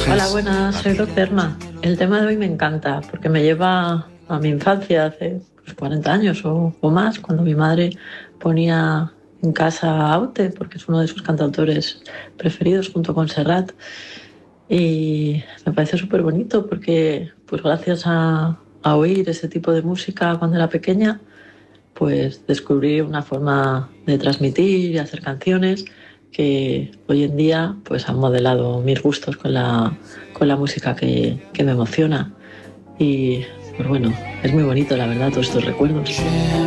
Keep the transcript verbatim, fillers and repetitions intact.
Hola, buenas, soy Roxerma. El tema de hoy me encanta porque me lleva a mi infancia, hace pues, cuarenta años o, o más, cuando mi madre ponía en casa Aute, porque es uno de sus cantautores preferidos junto con Serrat. Y me parece súper bonito porque, pues gracias a, a oír ese tipo de música cuando era pequeña, pues descubrí una forma de transmitir y hacer canciones que hoy en día pues han modelado mis gustos con la, con la música que, que me emociona. Y pues bueno, es muy bonito la verdad todos estos recuerdos.